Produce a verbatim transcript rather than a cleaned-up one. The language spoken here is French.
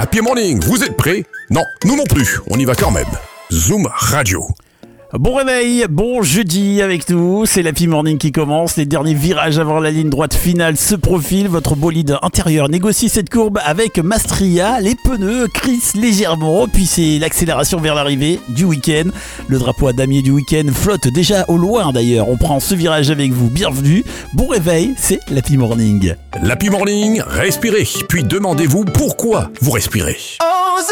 Happy Morning, vous êtes prêts? Non, nous non plus, on y va quand même. Zoom Radio. Bon réveil, bon jeudi avec nous, c'est l'Happy Morning qui commence, les derniers virages avant la ligne droite finale se profilent, votre bolide intérieur négocie cette courbe avec Mastria, les pneus crissent légèrement, puis c'est l'accélération vers l'arrivée du week-end, le drapeau à damier du week-end flotte déjà au loin d'ailleurs, on prend ce virage avec vous, bienvenue, bon réveil, c'est l'Happy Morning. L'Happy Morning, respirez, puis demandez-vous pourquoi vous respirez. Oh